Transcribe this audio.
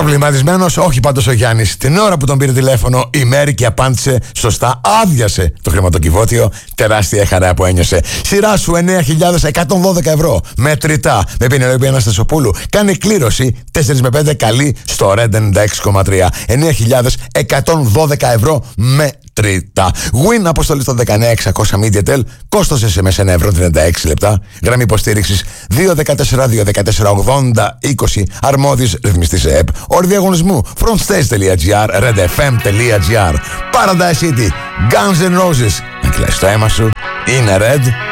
Προβληματισμένος, όχι πάντως ο Γιάννης. Την ώρα που τον πήρε τηλέφωνο, η Μέρη και απάντησε σωστά. Άδειασε το χρηματοκιβώτιο. Τεράστια χαρά που ένιωσε. Σειρά σου 9.112 ευρώ. Μετρητά. Με Πινελόπη Αναστασοπούλου. Κάνει κλήρωση 4 με 5 καλή στο Red 96,3. 9.112 ευρώ μετρητά. Win αποστολή στο 19600 MediaTel. Κόστος SMS 1 ευρώ 36 λεπτά. Γραμμή υποστήριξης 214-214-80-20. Αρμόδιος ρυθμιστής ΕΕΠ. Όρη διαγωνισμού frontstage.gr, redfm.gr. Paradise City, Guns N' Roses. Να κυλάς το αίμα σου. Είναι Red.